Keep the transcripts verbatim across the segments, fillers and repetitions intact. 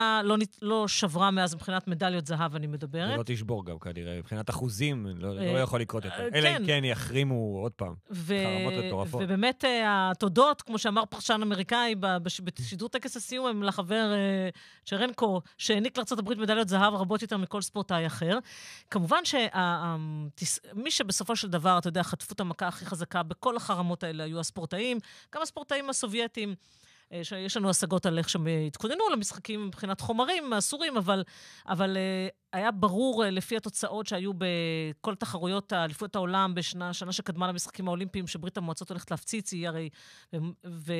לא, לא שברה מאז מבחינת מדליות זהב, אני מדברת. ולא תשבור גם כנראה, מבחינת אחוזים, לא, לא יכול לקרות יותר. כן. אלא אם כן יחרימו עוד פעם. ו... חרמות מטורפות. ובאמת התודות, כמו שאמר פרשן אמריקאי, בשידור טקס הסיום, הם לחבר צ'רנקו, שהעניק לארצות הברית מדליות זהב רבות יותר מכל ספורטאי אחר. כמובן שמי שבסופו של דבר, אתה יודע, חטפו את המכה הכי חזקה בכל החרמות האלה היו הספורטאים, גם הספורטאים הסובייטים, שיש לנו השגות על איך שהם התכוננו למשחקים מבחינת חומרים אסורים, אבל, אבל היה ברור לפי התוצאות שהיו בכל תחרויות האליפויות העולם בשנה, שנה שקדמה למשחקים האולימפיים, שברית המועצות הולכת להפציץ, היא הרי, ו...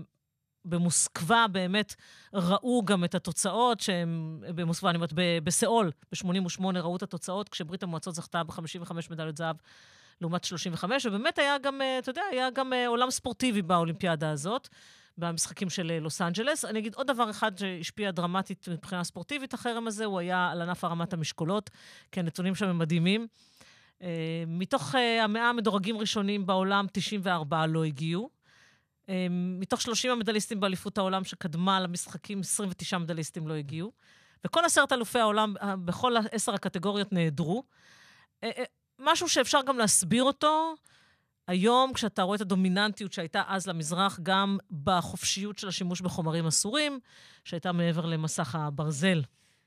במוסקבה באמת ראו גם את התוצאות, שהם במוסקבה, אני אומרת, בסאול, ב-שמונים ושמונה ראו את התוצאות, כשברית המועצות זכתה ב-חמישים וחמש מדליות זהב, לעומת שלושים וחמש, ובאמת היה גם, אתה יודע, היה גם עולם ספורטיבי באולימפיאדה הזאת, במשחקים של לוס אנג'לס. אני אגיד עוד דבר אחד שהשפיע דרמטית מבחינה ספורטיבית, החרם הזה, הוא היה על ענף הרמת המשקולות, כי הנתונים שם הם מדהימים. מתוך המאה מדורגים ראשונים בעולם, תשעים וארבעה לא הגיעו. מתוך שלושים המדליסטים באליפות העולם שקדמה למשחקים, עשרים ותשעה מדליסטים לא הגיעו. וכל עשרת אלופי העולם, בכל עשר הקטגוריות נהדרו. משהו שאפשר גם להסביר אותו, היום, כשאתה רואה את הדומיננטיות שהייתה אז למזרח, גם בחופשיות של השימוש בחומרים אסורים, שהייתה מעבר למסך הברזל.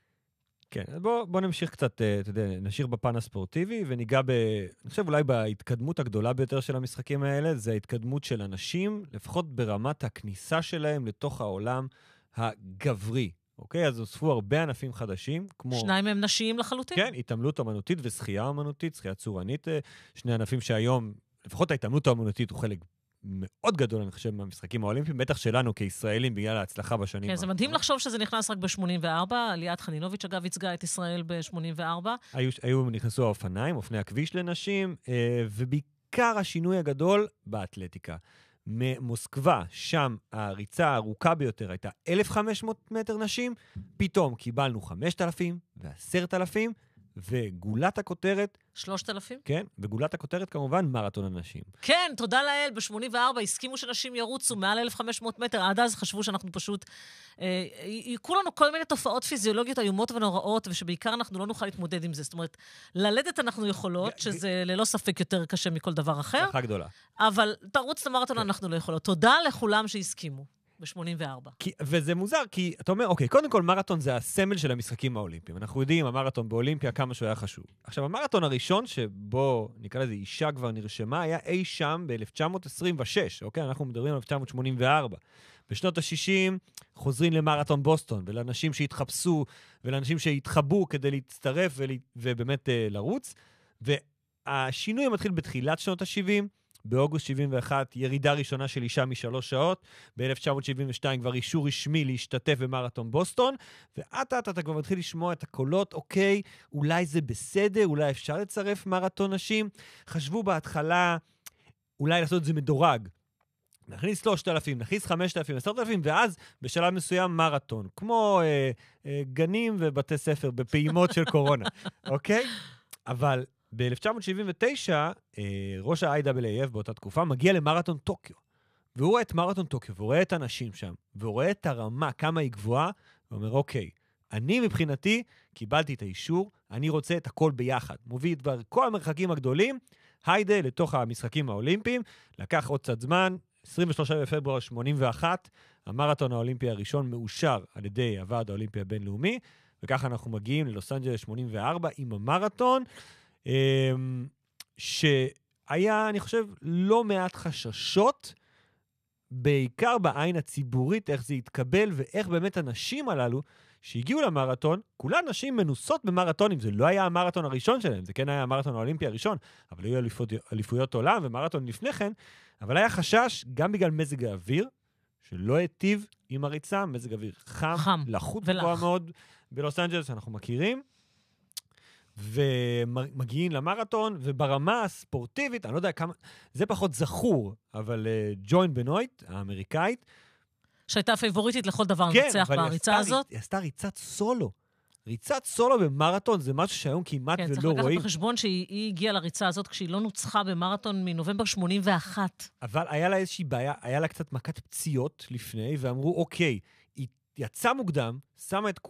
כן, בוא, בוא נמשיך קצת, אתה יודע, נשאיר בפן הספורטיבי, וניגע ב... אני חושב אולי בהתקדמות הגדולה ביותר של המשחקים האלה, זה ההתקדמות של אנשים, לפחות ברמת הכניסה שלהם לתוך העולם הגברי. אוקיי? אז הוספו הרבה ענפים חדשים, כמו... שניים הם נשיים לחלוטין. כן, התעמלות אמנותית ושחייה אמנותית, שחייה צורנית, שני ענפים שהיום, לפחות ההתעמלות האמנותית הוא חלק מאוד גדול, אני חושב, מהמשחקים האולימפיים, בטח שלנו כישראלים, בגלל ההצלחה בשנים. כן, זה מדהים לחשוב שזה נכנס רק ב-שמונים וארבע, ליאת חנינוביץ', אגב, ייצגה את ישראל ב-שמונים וארבע. היו, היו נכנסו האופניים, אופני הכביש לנשים, ובעיקר השינוי הגדול באתלטיקה. ממוסקבה, שם הריצה הארוכה ביותר הייתה אלף וחמש מאות מטר נשים, פתאום קיבלנו חמשת אלפים ועשרת אלפים, וגולת הכותרת... שלושת אלפים? כן, וגולת הכותרת כמובן מרתון הנשים. כן, תודה לאל, ב-שמונים וארבע הסכימו שנשים ירוצו מעל אלף וחמש מאות מטר, עד אז חשבו שאנחנו פשוט... אה, יקרו לנו כל מיני תופעות פיזיולוגיות איומות ונוראות, ושבעיקר אנחנו לא נוכל להתמודד עם זה. זאת אומרת, ללדת אנחנו יכולות, שזה ללא ספק יותר קשה מכל דבר אחר. הצלחה גדולה. אבל תרוץ למרתון אנחנו לא יכולות. תודה לכולם שהסכימו. ב-שמונים וארבע. כי, וזה מוזר, כי אתה אומר, אוקיי, קודם כל מרתון זה הסמל של המשחקים האולימפיים. אנחנו יודעים, המרתון באולימפיה, כמה שהוא היה חשוב. עכשיו, המרתון הראשון שבו, נקרא לזה, אישה כבר נרשמה, היה אי שם ב-אלף תשע מאות עשרים ושש, אוקיי? אנחנו מדברים על אלף תשע מאות שמונים וארבע. בשנות ה-שישים חוזרים למרתון בוסטון, ולאנשים שהתחפשו, ולאנשים שהתחבו כדי להצטרף ול... ובאמת uh, לרוץ. והשינוי מתחיל בתחילת שנות ה-שבעים, באוגוסט שבעים ואחת, ירידה ראשונה של אישה משלוש שעות, ב-אלף תשע מאות שבעים ושתיים כבר אישור רשמי להשתתף במרתון בוסטון, ועד עד אתה כבר מתחיל לשמוע את הקולות, אוקיי, אולי זה בסדר, אולי אפשר לצרף מרתון נשים. חשבו בהתחלה, אולי לעשות את זה מדורג. נכניס שלושת אלפים, נכניס חמשת אלפים, עשרת אלפים, ואז בשלב מסוים מרתון, כמו אה, אה, גנים ובתי ספר בפעימות של קורונה, אוקיי? אבל... ב-אלף תשע מאות שבעים ותשע, ראש ה-איי דאבליו איי אף באותה תקופה מגיע למרתון טוקיו. והוא רואה את מרתון טוקיו, והוא רואה את האנשים שם, והוא רואה את הרמה, כמה היא גבוהה, ואומר, אוקיי, אני מבחינתי קיבלתי את האישור, אני רוצה את הכל ביחד. מוביל דבר כל המרחקים הגדולים, היידה לתוך המשחקים האולימפיים, לקח עוד קצת זמן, עשרים ושלושה בפברואר שמונים ואחת, המרתון האולימפי הראשון מאושר על ידי הוועד האולימפי הבינלאומי, וככה אנחנו מגיעים ללוס אנג'לס שמונים וארבע עם המרתון, שהיה, אני חושב, לא מעט חששות, בעיקר בעין הציבורית, איך זה יתקבל, ואיך באמת הנשים הללו, שהגיעו למרתון, כולן נשים מנוסות במרתונים, זה לא היה המרתון הראשון שלהם, זה כן היה המרתון האולימפי הראשון, אבל היו אליפות, אליפויות עולם ומרתון לפני כן, אבל היה חשש, גם בגלל מזג האוויר, שלא היטיב עם הריצה, מזג האוויר חם, חם לחות גבוה מאוד, בלוס אנג'לס אנחנו מכירים, ומגיעים למרתון, וברמה הספורטיבית, אני לא יודע כמה, זה פחות זכור, אבל uh, ג'וין בנויט, האמריקאית, שהייתה פייבוריטית לכל דבר כן, נצח בריצה הזאת. היא עשתה ריצת סולו. ריצת סולו במרתון זה משהו שהיום כמעט כן, ולא צריך רואים. לקחת בחשבון שהיא הגיעה לריצה הזאת כשהיא לא נוצחה במרתון מנובמבר שמונים ואחת. אבל היה לה איזושהי בעיה, היה לה קצת מכת פציעות לפני, ואמרו, אוקיי, היא יצאה מוקדם, שמה את